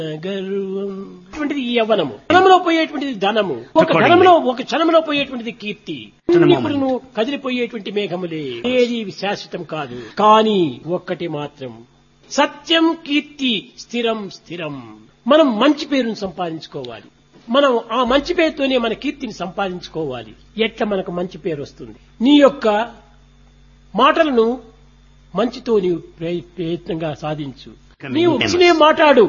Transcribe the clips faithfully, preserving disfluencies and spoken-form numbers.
గర్వం అటువంటిది ఈ యవ్వనము, ధనంలో పోయేటువంటిది ధనము, ఒక ధనంలో ఒక క్షణంలో పోయేటువంటిది కీర్తి. ఇప్పుడు నువ్వు కదిలిపోయేటువంటి మేఘములే, ఏది శాశ్వతం కాదు. కానీ ఒక్కటి మాత్రం సత్యం, కీర్తి స్థిరం స్థిరం. మనం మంచి పేరును సంపాదించుకోవాలి. మనం ఆ మంచి పేరుతోనే మన కీర్తిని సంపాదించుకోవాలి. ఎట్లా మనకు మంచి పేరు వస్తుంది? నీ యొక్క మాటలను మంచితో నీవు ప్రయత్నంగా సాధించు. నీవు మంచినే మాట్లాడు,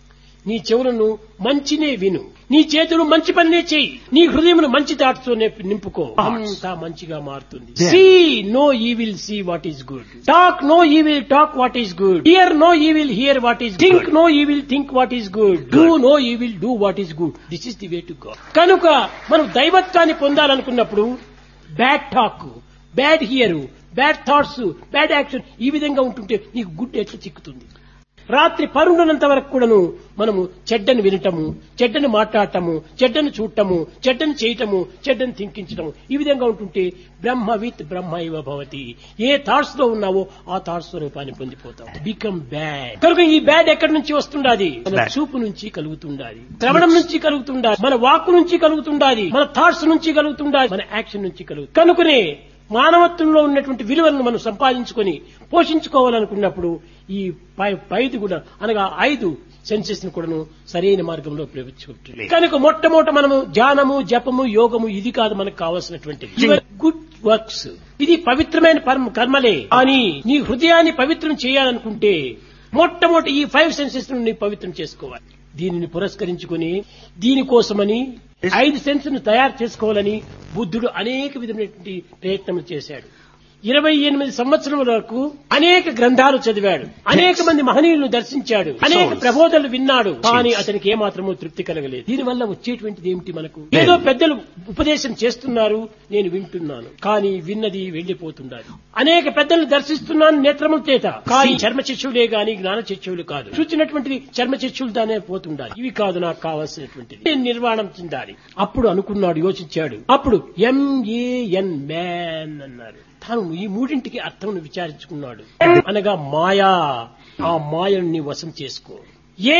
నీ చెవులను మంచినే విను, నీ చేతులు మంచి పనినే చేయి, నీ హృదయమును మంచి దాటుతోనే నింపుకో. అంతా మంచిగా మారుతుంది. See no evil see what is good, talk no evil talk what is good, here no evil here what is, think no evil think what is good, do no evil do what is good. This is the way to God. కనుక మనం దైవత్వాన్ని పొందాలనుకున్నప్పుడు bad talk, bad here, bad thoughts, bad action ఈ విధంగా ఉంటుంటే నీకు good ఎట్లా చిక్కుతుంది? రాత్రి పరుండునంత వరకు కూడాను మనము చెడ్డను వినటము, చెడ్డను మాట్లాడటము, చెడ్డను చూడటము, చెడ్డను చేయటము, చెడ్డను థింకించటము ఈ విధంగా ఉంటుంటే బ్రహ్మ విత్ బ్రహ్మ ఇవ భవతి. ఏ థాట్స్ లో ఉన్నావో ఆ థాట్స్ స్వరూపాన్ని పొందిపోతావు. Become bad. కనుక ఈ బ్యాడ్ ఎక్కడి నుంచి వస్తుండాది? మన చూపు నుంచి కలుగుతుండాలి, శ్రవణం నుంచి కలుగుతుండాలి, మన వాక్కు నుంచి కలుగుతుండాలి, మన థాట్స్ నుంచి కలుగుతుండాలి, మన యాక్షన్ నుంచి కలుగుతుంది. కనుకనే మానవత్వంలో ఉన్నటువంటి విలువలను మనం సంపాదించుకొని పోషించుకోవాలనుకున్నప్పుడు ఈ పైది కూడా అనగా ఐదు సెన్సెస్ ను కూడాను సరైన మార్గంలో ప్రవేశించుకుంటుంది. కనుక మొట్టమొదట మనము ధ్యానము, జపము, యోగము ఇది కాదు మనకు కావాల్సినటువంటిది. గుడ్ వర్క్స్, ఇది పవిత్రమైన కర్మలే. కానీ నీ హృదయాన్ని పవిత్రం చేయాలనుకుంటే మొట్టమొదటి ఈ ఫైవ్ సెన్సెస్ ను నీ పవిత్రం చేసుకోవాలి. దీనిని పురస్కరించుకుని దీనికోసమని ఐదు సెన్స్ ను తయారు చేసుకోవాలని బుద్ధుడు అనేక విధమైనటువంటి ప్రయత్నములు చేశాడు. ఇరవై ఎనిమిది సంవత్సరముల వరకు అనేక గ్రంథాలు చదివాడు, అనేక మంది మహనీయులను దర్శించాడు, అనేక ప్రబోధనలు విన్నాడు. కానీ అతనికి ఏమాత్రమూ తృప్తి కలగలేదు. దీనివల్ల వచ్చేటువంటిది ఏమిటి? మనకు ఏదో పెద్దలు ఉపదేశం చేస్తున్నారు, నేను వింటున్నాను, కానీ విన్నది వెళ్లిపోతుండాలి. అనేక పెద్దలను దర్శిస్తున్నాను నేత్రముల చేత, కానీ చర్మ చక్షువులే గాని జ్ఞాన చక్షువులు కాదు. చూచినటువంటిది చర్మ చక్షువులతోనే పోతుండాలి. ఇవి కాదు నాకు కావాల్సినటువంటిది. నేను నిర్వాణం చెందాలి. అప్పుడు అనుకున్నాడు, యోచించాడు. అప్పుడు ఎంఏఎన్ మ్యాన్ అన్నారు. తాను ఈ మూడింటికి అర్థం విచారించుకున్నాడు. అనగా మాయా, ఆ మాయను నీ వశం చేసుకో. ఏ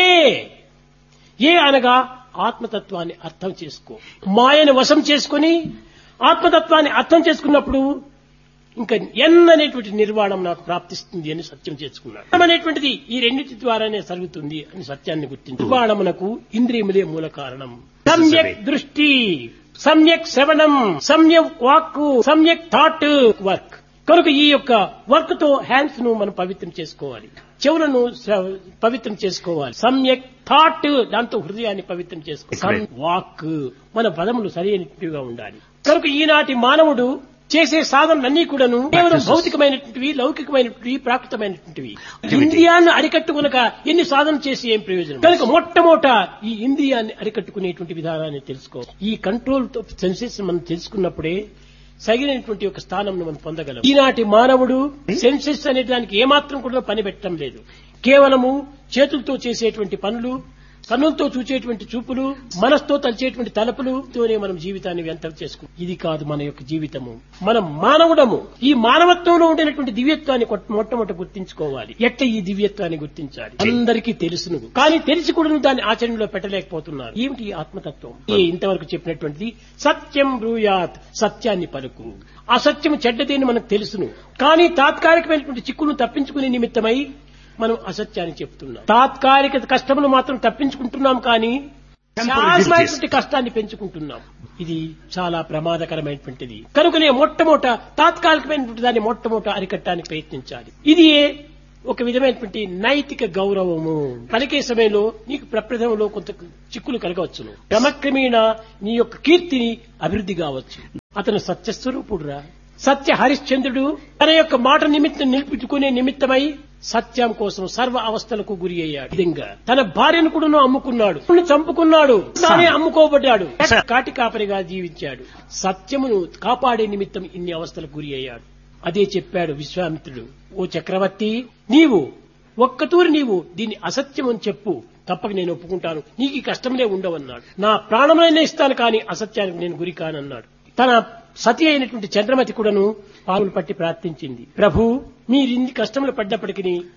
ఏ అనగా ఆత్మతత్వాన్ని అర్థం చేసుకో. మాయను వశం చేసుకుని ఆత్మతత్వాన్ని అర్థం చేసుకున్నప్పుడు ఇంకా ఎన్ అనేటువంటి నిర్వాణం నాకు ప్రాప్తిస్తుంది అని సత్యం చేసుకున్నాడు. అనేటువంటిది ఈ రెండింటి ద్వారానే జరుగుతుంది అని సత్యాన్ని గుర్తించి నిర్వాణమునకు ఇంద్రియములే మూల కారణం. సమ్యక్ దృష్టి, సమ్యక్ శ్రవణం, సమ్యక్ వాక్కు, సమ్యక్ థాట్ వర్క్. కనుక ఈ యొక్క వర్క్ తో హ్యాండ్స్ ను మనం పవిత్రం చేసుకోవాలి, చెవులను పవిత్రం చేసుకోవాలి, సమ్యక్ థాట్ దాంతో హృదయాన్ని పవిత్రం చేసుకోవాలి, వాక్ మన పదములు సరైనట్టుగా ఉండాలి. కనుక ఈనాటి మానవుడు చేసే సాధనలన్నీ కూడాను కేవలం భౌతికమైనటువంటివి, లౌకికమైనటువంటివి, ప్రాకృతమైనటువంటివి. ఇంద్రియాన్ని అరికట్టుకునక ఎన్ని సాధన చేసి ఏం ప్రయోజనం? కనుక మొట్టమొదట ఈ ఇంద్రియాన్ని అరికట్టుకునేటువంటి విధానాన్ని తెలుసుకో. ఈ కంట్రోల్ సెన్సెస్ మనం తెలుసుకున్నప్పుడే సగినటువంటి ఒక స్థానం మనం పొందగలం. ఈనాటి మానవుడు సెన్సెస్ అనే దానికి ఏమాత్రం కూడా పని పెట్టడం లేదు. కేవలము చేతులతో చేసేటువంటి పనులు, కన్నులతో చూచేటువంటి చూపులు, మనసుతో తలిచేటువంటి తలపులతోనే మనం జీవితాన్ని వ్యర్థం చేసుకుంటాం. ఇది కాదు మన యొక్క జీవితము. మనం మానవుడము. ఈ మానవత్వంలో ఉండేటువంటి దివ్యత్వాన్ని మొట్టమొదట గుర్తించుకోవాలి. ఎట్లా ఈ దివ్యత్వాన్ని గుర్తించాలి? అందరికీ తెలుసును, కానీ తెలిసి కూడా దాన్ని ఆచరణలో పెట్టలేకపోతున్నారు. ఏమిటి ఆత్మతత్వం? ఈ ఇంతవరకు చెప్పినటువంటిది సత్యం బ్రూయాత్, సత్యాన్ని పలుకు. అసత్యము చెడ్డదేని మనకు తెలుసును, కానీ తాత్కాలికమైనటువంటి చిక్కును తప్పించుకునే నిమిత్తమై మనం అసత్యాన్ని చెప్తున్నాం. తాత్కాలిక కష్టములు మాత్రం తప్పించుకుంటున్నాం, కానీ శాశ్వతమైనటువంటి కష్టాన్ని పెంచుకుంటున్నాం. ఇది చాలా ప్రమాదకరమైనటువంటిది. కనుకనే మొట్టమొదట తాత్కాలికమైనటువంటి దాన్ని మొట్టమొదట అరికట్టడానికి ప్రయత్నించాలి. ఇది ఒక విధమైనటువంటి నైతిక గౌరవము. పలికే సమయంలో నీకు ప్రప్రథంలో కొంత చిక్కులు కలగవచ్చును, క్రమక్రమేణా నీ యొక్క కీర్తిని అభివృద్ధి కావచ్చు. అతను సత్యస్వరూపుడురా. సత్య హరిశ్చంద్రుడు తన యొక్క మాట నిమిత్తం నిలుపుకునే నిమిత్తమై సత్యం కోసం సర్వ అవస్థలకు గురి అయ్యాడు. విధంగా తన భార్యను కూడా అమ్ముకున్నాడు, చంపుకున్నాడు, తానే అమ్ముకోబడ్డాడు, కాటి కాపరిగా జీవించాడు. సత్యమును కాపాడే నిమిత్తం ఇన్ని అవస్థలకు గురి అయ్యాడు. అదే చెప్పాడు విశ్వామిత్రుడు, ఓ చక్రవర్తి, నీవు ఒక్కతూరి నీవు దీన్ని అసత్యం అని చెప్పు, తప్పక నేను ఒప్పుకుంటాను, నీకు కష్టంలే ఉండవన్నాడు. నా ప్రాణములైనా ఇస్తాను, కానీ అసత్యానికి నేను గురి కానన్నాడు. తన సతి అయినటువంటి చంద్రమతి కూడాను పాములు పట్టి ప్రార్థించింది, ప్రభు మీరు ఇన్ని కష్టములు పడ్డప్పటికీ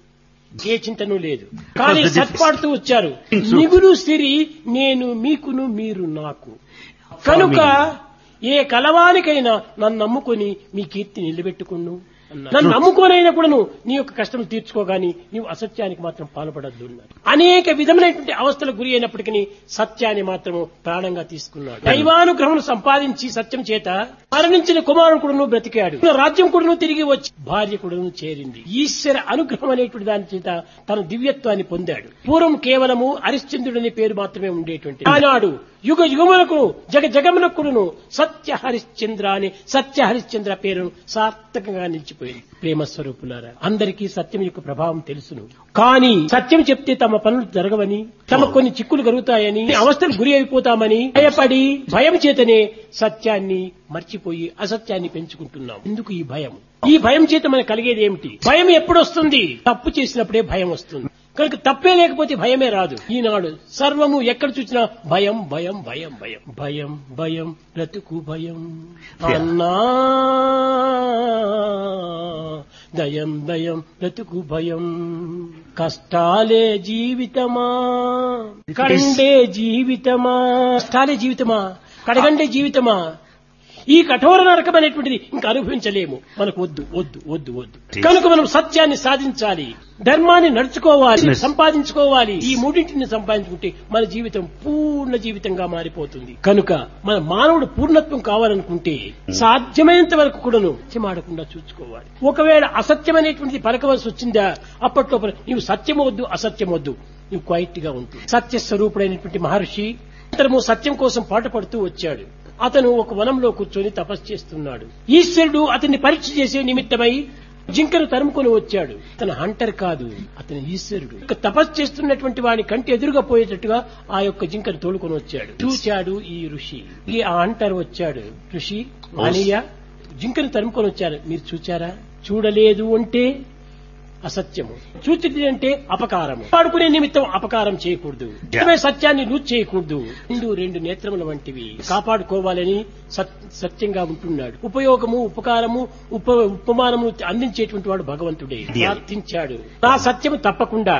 ఏ చింతను లేదు. కానీ సత్పాడుతూ వచ్చారు. మిగులు సిరి నేను మీకును మీరు నాకు. కనుక ఏ కలవానికైనా నన్ను నమ్ముకొని మీ కీర్తి నిలబెట్టుకును. నన్ను నమ్ముకోనైనా కూడా నువ్వు నీ యొక్క కష్టం తీర్చుకోగాని నీవు అసత్యానికి మాత్రం పాల్పడద్దు అన్నారు. అనేక విధములైనటువంటి అవస్థలకు గురి అయినప్పటికీ సత్యాన్ని మాత్రము ప్రాణంగా తీసుకున్నాడు. దైవానుగ్రహం సంపాదించి సత్యం చేత మరణించిన కుమారుడు కూడా బ్రతికాడు. రాజ్యం కూడా తిరిగి వచ్చి భార్య కూడా చేరింది. ఈశ్వర అనుగ్రహం అనేటువంటి దాని చేత తన దివ్యత్వాన్ని పొందాడు. పూర్వం కేవలము హరిశ్చంద్రుడు అనే పేరు మాత్రమే ఉండేటువంటి ఆనాడు యుగ యుగములకు జగ జగమునకును సత్య హరిశ్చంద్ర అని సత్య హరిశ్చంద్ర పేరు సార్థకంగా నిలిచిపోయింది. ప్రేమ స్వరూపులారా, అందరికీ సత్యం యొక్క ప్రభావం తెలుసును. కానీ సత్యం చెప్తే తమ పనులు జరగవని, తమ కొన్ని చిక్కులు కలుగుతాయని, అవస్థలు గురి అయిపోతామని భయపడి భయం చేతనే సత్యాన్ని మర్చిపోయి అసత్యాన్ని పెంచుకుంటున్నాం. ఎందుకు ఈ భయం? ఈ భయం చేత మనకు కలిగేది ఏమిటి? భయం ఎప్పుడు వస్తుంది? తప్పు చేసినప్పుడే భయం వస్తుంది. కనుక తప్పే లేకపోతే భయమే రాదు. ఈనాడు సర్వము ఎక్కడ చూసినా భయం భయం భయం భయం భయం భయం బ్రతుకు భయం అన్నా దయం దయం బ్రతుకు భయం కష్టాలే జీవితమా కండే జీవితమా కష్టాలే జీవితమా కడగండే జీవితమా ఈ కఠోర నరకం అనేటువంటిది ఇంకా అనుభవించలేము. మనకు వద్దు వద్దు వద్దు వద్దు. కనుక మనం సత్యాన్ని సాధించాలి, ధర్మాన్ని నడుచుకోవాలి, సంపాదించుకోవాలి. ఈ మూడింటిని సంపాదించుకుంటే మన జీవితం పూర్ణ జీవితంగా మారిపోతుంది. కనుక మన మానవుడు పూర్ణత్వం కావాలనుకుంటే సాధ్యమైనంత వరకు కూడాను సత్యమాడకుండా చూసుకోవాలి. ఒకవేళ అసత్యమైనటువంటిది పలకవలసి వచ్చిందా అప్పట్లో నీవు సత్యం వద్దు అసత్యం వద్దు, నువ్వు క్వైట్ గా ఉంటుంది. సత్య స్వరూపుడైనటువంటి మహర్షి అతను సత్యం కోసం పాట పడుతూ వచ్చాడు. అతను ఒక వనంలో కూర్చొని తపస్సు చేస్తున్నాడు. ఈశ్వరుడు అతన్ని పరీక్ష చేసే నిమిత్తమై జింకను తరుముకొని వచ్చాడు. అతను హంటర్ కాదు, అతను ఈశ్వరుడు. తపస్సు చేస్తున్నటువంటి వాని కంటి ఎదురుగా పోయేటట్టుగా ఆ యొక్క జింకను తోడుకొని వచ్చాడు. చూచాడు ఈ ఋషి. ఈ ఆ హంటర్ వచ్చాడు. ఋషి మానయ్య జింకను తరుముకొని వచ్చారు, మీరు చూచారా? చూడలేదు అంటే అసత్యము, చూచింది అంటే అపకారము. పాడుకునే నిమిత్తం అపకారం చేయకూడదు, సత్యాన్ని లూజ్ చేయకూడదు. రెండు రెండు నేత్రముల వంటివి కాపాడుకోవాలని సత్యంగా ఉంటున్నాడు. ఉపయోగము ఉపకారము ఉప ఉపమానము అందించేటువంటి వాడు భగవంతుడే. ప్రార్థించాడు, నా సత్యము తప్పకుండా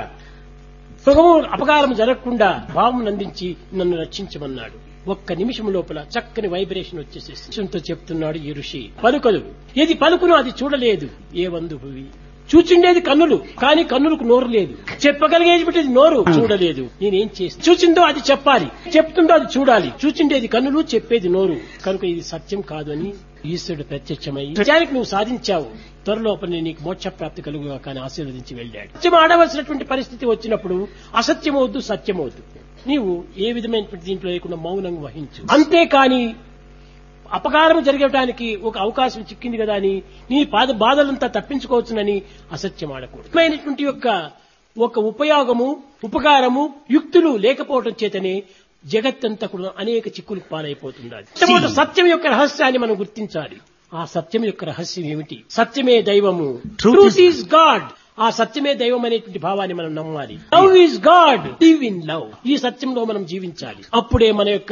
సుఖము అపకారం జరగకుండా భావం అందించి నన్ను రక్షించమన్నాడు. ఒక్క నిమిషం లోపల చక్కని వైబ్రేషన్ వచ్చేసేసి చెప్తున్నాడు ఈ ఋషి. పలుకలు ఏది పలుకును అది చూడలేదు. ఏ వందు భువి చూచిండేది కన్నులు, కానీ కన్నులకు నోరు లేదు. చెప్పగలిగేది నోరు చూడలేదు. నేనేం చేస్తాను? చూచిందో అది చెప్పాలి, చెప్తుందో అది చూడాలి. చూచిండేది కన్నులు, చెప్పేది నోరు. కనుక ఇది సత్యం కాదు అని ఈశ్వరుడు ప్రత్యక్షమై సత్యానికి నువ్వు సాధించావు, త్వరలోపల నీకు మోక్ష ప్రాప్తి కలుగుగా కానీ ఆశీర్వదించి వెళ్ళాడు. సత్యం ఆడవలసినటువంటి పరిస్థితి వచ్చినప్పుడు అసత్యమవద్దు సత్యమవద్దు. నీవు ఏ విధమైనటువంటి దీంట్లో లేకుండా మౌనంగా వహించు. అంతేకాని అపకారం జరగటానికి ఒక అవకాశం చిక్కింది కదా అని నీ పాద బాధలంతా తప్పించుకోవచ్చునని అసత్యం ఆడకూడదు. యొక్క ఒక ఉపయోగము ఉపకారము యుక్తులు లేకపోవడం చేతనే జగత్తంతా కూడా అనేక చిక్కులకు పాలైపోతుంది. సత్యం యొక్క రహస్యాన్ని మనం గుర్తించాలి. ఆ సత్యం యొక్క రహస్యం ఏమిటి? సత్యమే దైవము, ట్రూత్ ఈజ్ గాడ్. ఆ సత్యమే దైవం అనేటువంటి భావాన్ని మనం నమ్మాలి. Love is God, live in love. ఈ సత్యంలో మనం జీవించాలి. అప్పుడే మన యొక్క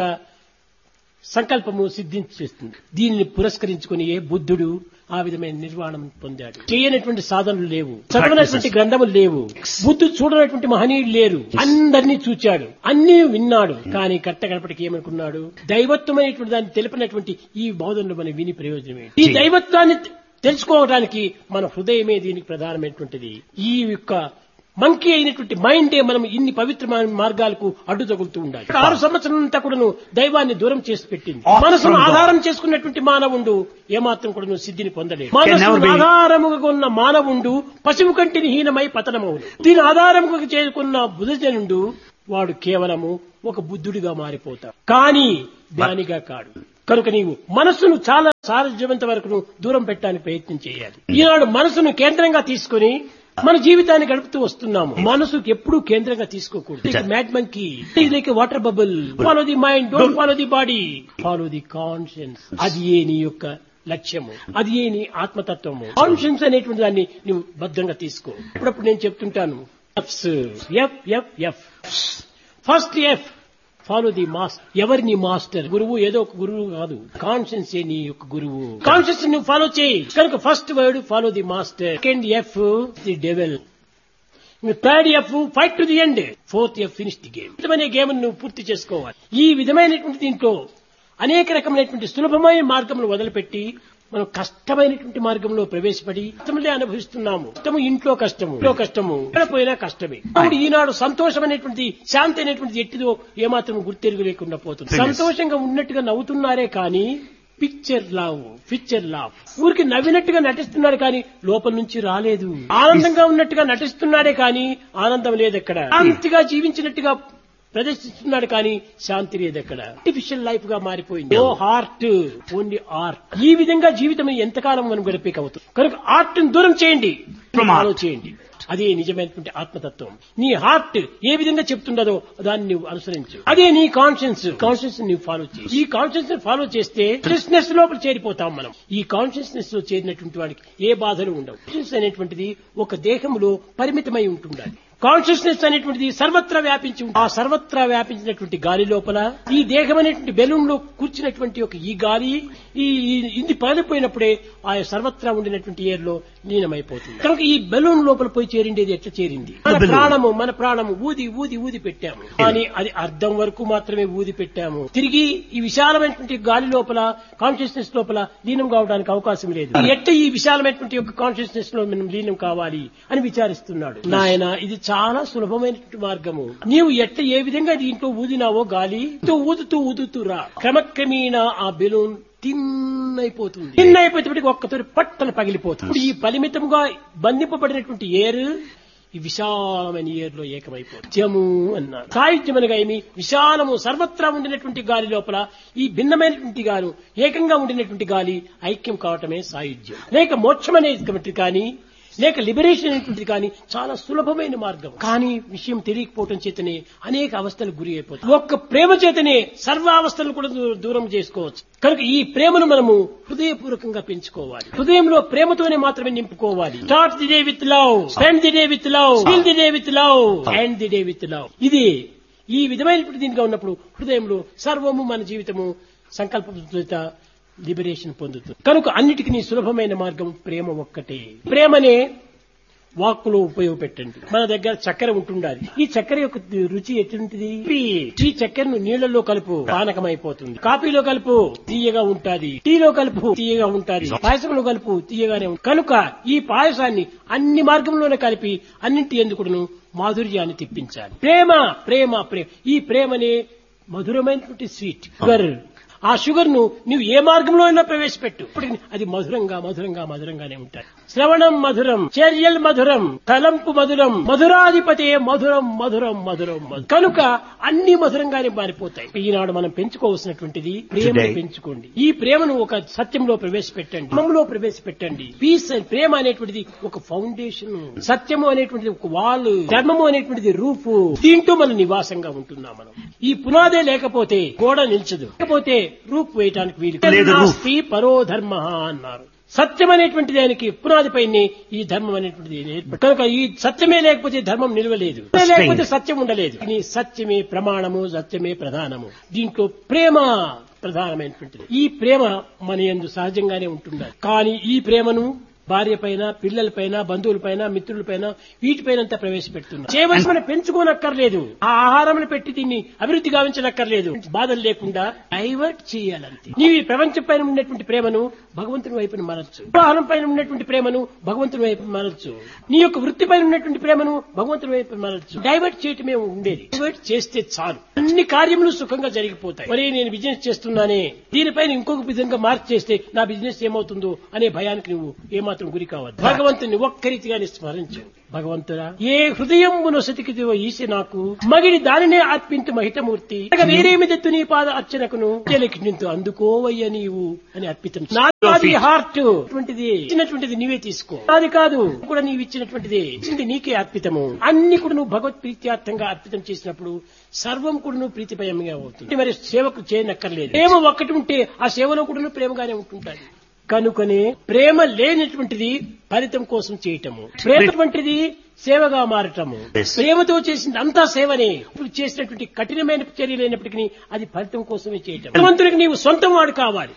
సంకల్పము సిద్ధించేస్తుంది. దీనిని పురస్కరించుకుని ఏ బుద్ధుడు ఆ విధమైన నిర్వాణం పొందాడు. చేయనటువంటి సాధనలు లేవు, చదవనటువంటి గ్రంథములు లేవు, బుద్ధుడు చూడనటువంటి మహనీయులు లేరు. అందరినీ చూచాడు, అన్ని విన్నాడు. కానీ కట్ట గడపటికి ఏమనుకున్నాడు? దైవత్వం అనేటువంటి దాన్ని తెలిపినటువంటి ఈ బోధనలు మనం విని ప్రయోజనమే. ఈ దైవత్వాన్ని తెలుసుకోవడానికి మన హృదయమే దీనికి ప్రధానమైనటువంటిది. ఈ యొక్క మంకీ అయినటువంటి మైండే మనం ఇన్ని పవిత్రమైన మార్గాలకు అడ్డు తగులుతూ ఉండాలి. ఆరు సంవత్సరాలంతా కూడాను దైవాన్ని దూరం చేసి పెట్టింది. మనసును ఆధారం చేసుకున్నటువంటి మానవుడు ఏమాత్రం కూడా సిద్ధిని పొందలేదు. మనసును ఆధారముగా ఉన్న మానవుడు పశువు కంటిని హీనమై పతనమవును. దీని ఆధారముగా చేసుకున్న బుధజనుడు వాడు కేవలము ఒక బుద్ధుడిగా మారిపోతాడు, కానీ జ్ఞానిగా కాడు. కనుక నీవు మనస్సును చాలా సాధ్యమంత వరకు దూరం పెట్టడానికి ప్రయత్నం చేయాలి. ఈనాడు మనసును కేంద్రంగా తీసుకుని మన జీవితాన్ని గడుపుతూ వస్తున్నాము. మనసుకు ఎప్పుడూ కేంద్రంగా తీసుకోకూడదు. Mad monkey like water bubble. Follow the mind, don't follow the body, follow the conscience. అది ఏ నీ యొక్క లక్ష్యము, అది ఏ నీ ఆత్మతత్వము. కాన్షియన్స్ అనేటువంటి దాన్ని నువ్వు భద్రంగా తీసుకో. అప్పుడప్పుడు నేను చెప్తుంటాను, F F F first F follow the master. ఎవరి నీ మాస్టర్? గురువు ఏదో ఒక గురువు కాదు, కాన్షియన్స్ ఏ నీ యొక్క గురువు. కాన్షియన్స్ నువ్వు ఫాలో చేయి. కనుక first word follow the master. Second F the devil. Third F fight to the end, fourth F finish the game. విధమైన గేమ్ నువ్వు పూర్తి చేసుకోవాలి. ఈ విధమైనటువంటి దీంట్లో అనేక రకమైనటువంటి సులభమైన మార్గములు వదిలిపెట్టి మనం కష్టమైనటువంటి మార్గంలో ప్రవేశపడి కష్టములే అనుభవిస్తున్నాము. కష్టము ఇంట్లో కష్టము, ఇంట్లో కష్టము, ఎక్కడ పోయినా కష్టమే. ఇప్పుడు ఈనాడు సంతోషం అనేటువంటి శాంతి అనేటువంటిది ఎట్టిదో ఏమాత్రం గుర్తెరుగు లేకుండా పోతుంది. సంతోషంగా ఉన్నట్టుగా నవ్వుతున్నారే కానీ పిక్చర్ లావ్ పిక్చర్ లావ్ ఊరికి నవ్వినట్టుగా నటిస్తున్నాడు కానీ లోపల నుంచి రాలేదు. ఆనందంగా ఉన్నట్టుగా నటిస్తున్నాడే కానీ ఆనందం లేదు ఎక్కడ. శాంతిగా జీవించినట్టుగా ప్రదర్శిస్తున్నాడు కానీ శాంతి లేదు ఎక్కడ. ఆర్టిఫిషియల్ లైఫ్ గా మారిపోయింది. No heart, only art. ఈ విధంగా జీవితం ఎంతకాలం మనం గడిపేక అవుతుంది. కనుక ఆర్ట్ ను దూరం చేయండి, ఫాలో చేయండి. అదే నిజమైనటువంటి ఆత్మతత్వం. నీ హార్ట్ ఏ విధంగా చెప్తుండదో దాన్ని నువ్వు అనుసరించు. అదే నీ కాన్షియన్స్. కాన్షియన్స్ నువ్వు ఫాలో చేయి. ఈ కాన్షియన్స్ ఫాలో చేస్తే కాన్షియస్నెస్ లోపల చేరిపోతాం మనం. ఈ కాన్షియస్నెస్ లో చేరినటువంటి వాడికి ఏ బాధలు ఉండవు. కాన్షియస్ అనేటువంటిది ఒక దేహంలో పరిమితమై ఉంటుండాలి. కాన్షియస్నెస్ అనేటువంటిది సర్వత్రా వ్యాపించి ఉంటుంది. ఆ సర్వత్రా వ్యాపించినటువంటి గాలి లోపల ఈ దేహం అనేటువంటి బెలూన్ లో కూర్చున్నటువంటి ఒక ఈ గాలి ఈ ఇది పగిలిపోయినప్పుడే ఆ సర్వత్రా ఉండినటువంటి ఎయిర్ లో లీనమైపోతుంది. కనుక ఈ బెలూన్ లోపల పోయి చేరిండేది ఎట్లా చేరింది? మన ప్రాణము మన ప్రాణము ఊది ఊది ఊది పెట్టాము కానీ అది అర్థం వరకు మాత్రమే ఊది పెట్టాము. తిరిగి ఈ విశాలమైనటువంటి గాలి లోపల కాన్షియస్నెస్ లోపల లీనం కావడానికి అవకాశం లేదు. ఎట్లా ఈ విశాలమైనటువంటి యొక్క కాన్షియస్నెస్ లో మనం లీనం కావాలి అని విచారిస్తున్నాడు. నాయన ఇది చాలా సులభమైనటువంటి మార్గము. నీవు ఎట్లా ఏ విధంగా దీంట్లో ఊదినావో గాలి ఊదుతూ ఊదుతూ రా, క్రమక్రమేణా ఆ బెలూన్ తిన్నైపోతుంది. తిన్నైపోయేటప్పటికి ఒక్కతోటి పట్టన పగిలిపోతుంది. ఈ పరిమితముగా బంధింపబడినటువంటి ఏరు ఈ విశాలమైన ఏరులో ఏకమైపోతుంది. సత్యము అన్నారు. సాయుధ్యం అనగా ఏమి? విశాలము సర్వత్రా ఉండినటువంటి గాలి లోపల ఈ భిన్నమైనటువంటి గాలి ఏకంగా ఉండినటువంటి గాలి ఐక్యం కావటమే సాయుధ్యం. లేక మోక్షం అనేది కానీ లేక లిబరేషన్ అనేటువంటిది కానీ చాలా సులభమైన మార్గం. కానీ విషయం తెలియకపోవటం చేతనే అనేక అవస్థలకు గురి అయిపోతుంది. ఒక్క ప్రేమ చేతనే సర్వావస్థలను కూడా దూరం చేసుకోవచ్చు. కనుక ఈ ప్రేమను మనము హృదయపూర్వకంగా పెంచుకోవాలి. హృదయంలో ప్రేమతోనే మాత్రమే నింపుకోవాలి. Start the day with love, spend the day with love, feel the day with love, end the day with love. ఇది ఈ విధమైనటువంటి దీనిగా ఉన్నప్పుడు హృదయంలో సర్వము మన జీవితము సంకల్ప లిబరేషన్ పొందుతుంది. కనుక అన్నిటికీ సులభమైన మార్గం ప్రేమ ఒక్కటే. ప్రేమనే వాక్కులో ఉపయోగపెట్టండి. మన దగ్గర చక్కెర ఉంటుండాలి. ఈ చక్కెర యొక్క రుచి ఎటువంటిది? ఈ చక్కెరను నీళ్లలో కలుపు, పానకమైపోతుంది. కాఫీలో కలుపు, తీయగా ఉంటాది. టీలో కలుపు, తీయగా ఉంటాది. పాయసంలో కలుపు, తీయగానే ఉంటుంది. కనుక ఈ పాయసాన్ని అన్ని మార్గంలోనే కలిపి అన్నింటి ఎందుకును మాధుర్యాన్ని తెప్పించాలి. ప్రేమ ప్రేమ ప్రేమ ఈ ప్రేమనే మధురమైనటువంటి స్వీట్ షుగర్. ఆ షుగర్ ను నువ్వు ఏ మార్గంలో అయినా ప్రవేశపెట్టు, అది మధురంగా మధురంగా మధురంగానే ఉంటాయి. శ్రవణం మధురం, చర్యల్ మధురం, తలంపు మధురం, మధురాధిపతే మధురం మధురం మధురం. కనుక అన్ని మధురంగానే మారిపోతాయి. ఈనాడు మనం పెంచుకోవాల్సినటువంటిది ప్రేమ పెంచుకోండి. ఈ ప్రేమను ఒక సత్యంలో ప్రవేశపెట్టండి, ధర్మంలో ప్రవేశపెట్టండి. పీస్ అండ్ ప్రేమ అనేటువంటిది ఒక ఫౌండేషన్, సత్యము అనేటువంటిది ఒక వాల్, ధర్మము అనేటువంటిది రూఫ్. దీంట్లో మనం నివాసంగా ఉంటున్నాం. మనం ఈ పునాదే లేకపోతే గోడ నిల్చదు, లేకపోతే రూప్ వేయటానికి వీలు. పరో ధర్మ అన్నారు. సత్యం అనేటువంటి దానికి పునాది పైనే ఈ ధర్మం అనేటువంటిది ఏర్పడి, కనుక ఈ సత్యమే లేకపోతే ధర్మం నిలవలేదు, లేకపోతే సత్యం ఉండలేదు. ఈ సత్యమే ప్రమాణము, సత్యమే ప్రధానము. దీంట్లో ప్రేమ ప్రధానమైనటువంటిది. ఈ ప్రేమ మన యందు సహజంగానే ఉంటుండాలి. కానీ ఈ ప్రేమను భార్య పైన, పిల్లల పైన, బంధువుల పైన, మిత్రుల పైన వీటిపైన ప్రవేశపెడుతున్నారు. చేయవలసిన పెంచుకోనక్కర్లేదు. ఆ ఆహారం పెట్టి దీన్ని అభివృద్ధి గావించనక్కర్లేదు. బాధలు లేకుండా డైవర్ట్ చేయాలంతే. నీవు ఈ ప్రపంచం పైన ఉన్నటువంటి ప్రేమను భగవంతుని వైపున మరల్చు. వివాహం పైన ఉన్నటువంటి ప్రేమను భగవంతుని వైపు మరల్చు. నీ యొక్క వృత్తి పైన ఉన్నటువంటి ప్రేమను భగవంతుని వైపు మరల్చు. డైవర్ట్ చేయటమే ఉండేది. డైవర్ట్ చేస్తే చాలు, అన్ని కార్యములు సుఖంగా జరిగిపోతాయి. మరి నేను బిజినెస్ చేస్తున్నానే, దీనిపైన ఇంకొక విధంగా మార్పు చేస్తే నా బిజినెస్ ఏమవుతుందో అనే భయానికి నువ్వు ఏమాత్రం గురి కావద్దు. భగవంతుని ఒక్కరీతిగానే స్మరించు. భగవంతుడా, ఏ హృదయమును సతికిదివో ఈసి నాకు మగిడి దానినే అర్పించు మహితమూర్తి, వేరేమిదెత్తు నీ పాద అర్చనకును నింతు అందుకోవయ్య నీవు అని అర్పితం. నాది హార్ట్ అటువంటిది ఇచ్చినటువంటిది నీవే తీసుకో. అది కాదు కూడా నీవు ఇచ్చినటువంటిది ఇచ్చింది నీకే అర్పితము. అన్ని కూడా నువ్వు భగవత్ ప్రీత్యార్థంగా అర్పితం చేసినప్పుడు సర్వం కూడా నువ్వు ప్రీతిపయంగా అవుతుంది. మరి సేవకు చేయనక్కర్లేదు. ప్రేమ ఒక్కటి ఉంటే ఆ సేవలో కూడా ప్రేమగానే ఉంటుంటాయి. కనుకనే ప్రేమ లేనటువంటిది ఫలితం కోసం చేయటము, ప్రేమటువంటిది సేవగా మారటము. ప్రేమతో చేసింది అంతా సేవనే. ఇప్పుడు చేసినటువంటి కఠినమైన చర్యలైనప్పటికీ అది ఫలితం కోసమే చేయటం. భగవంతుడికి నీవు సొంతం వాడు కావాలి.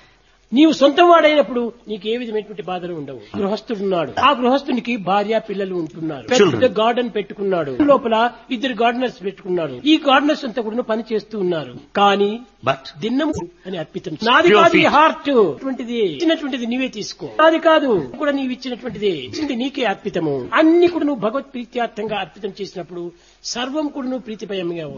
నీవు సొంతం వాడైనప్పుడు నీకు ఏ విధమైనటువంటి బాధలు ఉండవు. గృహస్థుడున్నాడు, ఆ గృహస్థునికి భార్య పిల్లలు ఉంటున్నారు, పెద్ద గార్డెన్ పెట్టుకున్నాడు, లోపల ఇద్దరు గార్డెనర్స్ పెట్టుకున్నాడు. ఈ గార్డెనర్స్ అంతా కూడా పని చేస్తూ ఉన్నారు. కానీ But దిన్నము అని అర్పితం. నాది కాదు ఈ హార్ట్ అటువంటిది, ఇచ్చినటువంటిది నీవే తీసుకో. నాది కాదు కూడా నీవు ఇచ్చినటువంటిది, ఇచ్చింది నీకే అర్పితము. అన్ని కూడా నువ్వు భగవత్ ప్రీత్యార్థంగా అర్పితం చేసినప్పుడు సర్వం కూడా నువ్వు ప్రీతిపయంగా